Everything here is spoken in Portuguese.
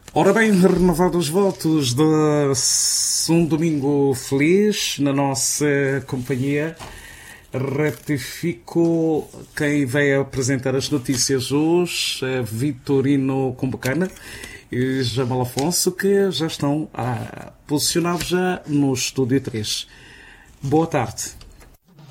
Ora bem, renovados os votos de um domingo feliz na nossa companhia, retifico quem veio apresentar as notícias hoje, Vitorino Cumbacana e Jamal Afonso, que já estão posicionados já no Estúdio 3. Boa tarde.